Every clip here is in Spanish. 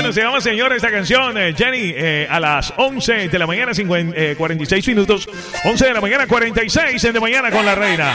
Bueno, se llama Señor esta canción, Jenny, a las 11 de la mañana, 46 minutos. 11 de la mañana, 46 de mañana con la reina.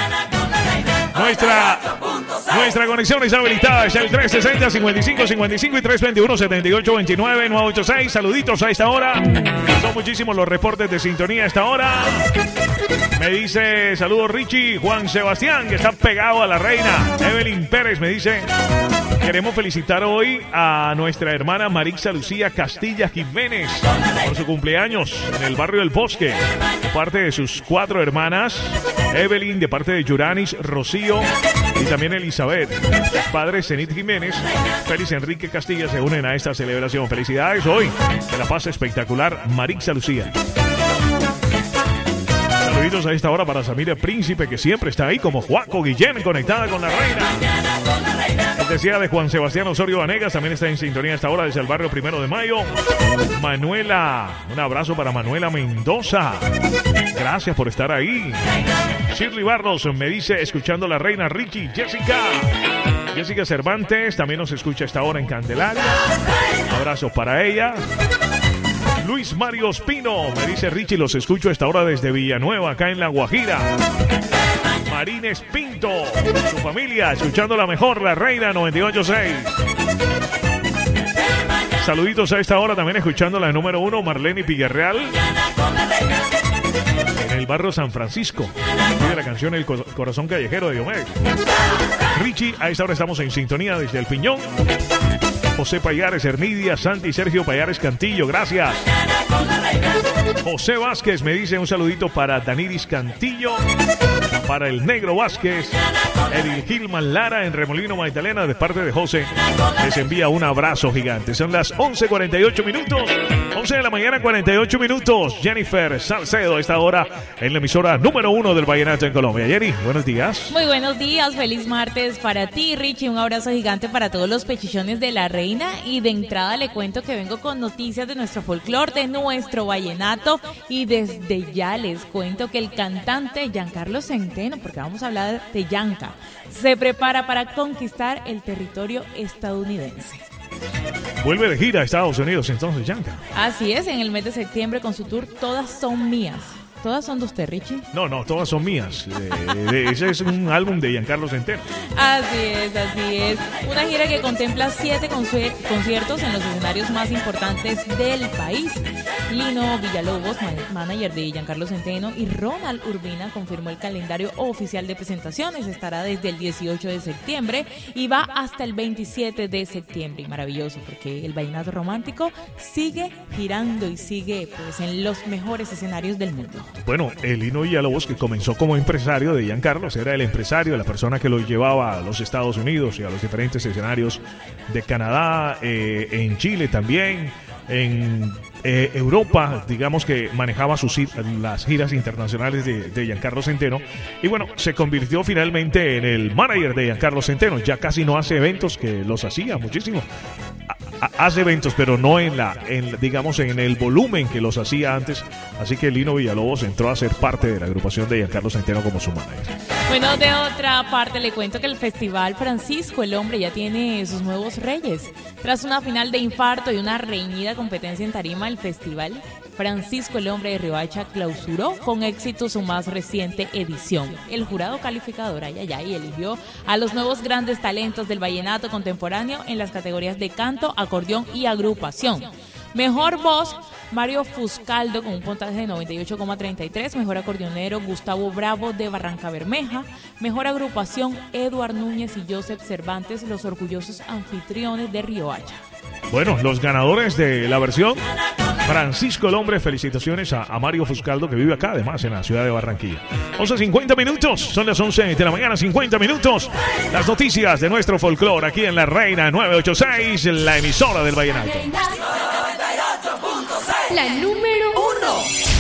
Nuestra conexión está habilitada. Es el 360-5555 y 321-7829-986. Saluditos a esta hora. Son muchísimos los reportes de sintonía a esta hora. Me dice, saludos Richie, Juan Sebastián, que está pegado a la reina. Evelyn Pérez me dice, queremos felicitar hoy a nuestra hermana Marixa Lucía Castilla Jiménez por su cumpleaños en el barrio del Bosque. De parte de sus 4 hermanas, Evelyn, de parte de Yuranis, Rocío y también Elizabeth. Sus padres, Zenit Jiménez, Félix Enrique Castilla, se unen a esta celebración. Felicidades hoy. Que la paz espectacular, Marixa Lucía. Saluditos a esta hora para Samira Príncipe, que siempre está ahí, como Juaco Guillén, conectada con la reina. Decía de Juan Sebastián Osorio Vanegas, también está en sintonía a esta hora desde el barrio 1 de Mayo. Manuela, un abrazo para Manuela Mendoza. Gracias por estar ahí. Shirley Barros me dice, escuchando la reina Richie. Jessica Cervantes también nos escucha a esta hora en Candelaria. Abrazo para ella. Luis Mario Espino me dice, Richie, los escucho a esta hora desde Villanueva, acá en La Guajira. Marines Pinto, su familia, escuchando la mejor, la reina 98.6. Saluditos a esta hora, también escuchando la número 1, Marlene Villarreal, en el barrio San Francisco. De la canción El Corazón Callejero de Diomedes. Richie, a esta hora estamos en sintonía desde El Piñón. José Payares, Hernidia, Santi y Sergio Payares Cantillo, gracias. José Vázquez me dice un saludito para Daniris Cantillo, para el Negro Vázquez, Edil Gilman Lara en Remolino Magdalena, de parte de José. Les envía un abrazo gigante. Son las 11:48 minutos. 11 de la mañana, 48 minutos. Jennifer Salcedo a esta hora en la emisora número 1 del vallenato en Colombia. Jenny, buenos días. Muy buenos días, feliz martes para ti, Richie. Un abrazo gigante para todos los pechichones de la reina. Y de entrada le cuento que vengo con noticias de nuestro folclore, de nuestro vallenato. Y desde ya les cuento que el cantante Giancarlo Centeno, porque vamos a hablar de Yanka, se prepara para conquistar el territorio estadounidense. Vuelve de gira a Estados Unidos entonces, Yanka. Así es, en el mes de septiembre con su tour Todas Son Mías. ¿Todas son de usted, Richie? No, todas son mías. Ese es un álbum de Giancarlo Centeno. Así es. Una gira que contempla 7 conciertos en los escenarios más importantes del país. Lino Villalobos, manager de Giancarlo Centeno, y Ronald Urbina confirmó el calendario oficial de presentaciones. Estará desde el 18 de septiembre y va hasta el 27 de septiembre. Y maravilloso, porque el vallenato romántico sigue girando y sigue pues en los mejores escenarios del mundo. Bueno, el Lino Villalobos, que comenzó como empresario de Giancarlo, era el empresario, la persona que lo llevaba a los Estados Unidos y a los diferentes escenarios de Canadá, en Chile también, en Europa, digamos que manejaba las giras internacionales de Giancarlo Centeno. Y bueno, se convirtió finalmente en el manager de Giancarlo Centeno. Ya casi no hace eventos, que los hacía muchísimo. Hace eventos, pero no digamos en el volumen que los hacía antes. Así que Lino Villalobos entró a ser parte de la agrupación de Giancarlo Centeno como su manager. Bueno, de otra parte le cuento que el Festival Francisco el Hombre ya tiene sus nuevos reyes. Tras una final de infarto y una reñida competencia en tarima, el Festival Francisco el Hombre de Riohacha clausuró con éxito su más reciente edición. El jurado calificador eligió a los nuevos grandes talentos del vallenato contemporáneo en las categorías de canto, acordeón y agrupación. Mejor voz, Mario Fuscaldo con un puntaje de 98,33. Mejor acordeonero, Gustavo Bravo de Barranca Bermeja. Mejor agrupación, Eduard Núñez y Joseph Cervantes, los orgullosos anfitriones de Riohacha. Bueno, los ganadores de la versión Francisco el Hombre, felicitaciones a Mario Fuscaldo, que vive acá además en la ciudad de Barranquilla. 11:50 minutos, son las 11 de la mañana, 50 minutos. Las noticias de nuestro folclore aquí en La Reina 986, la emisora del vallenato. La número 1.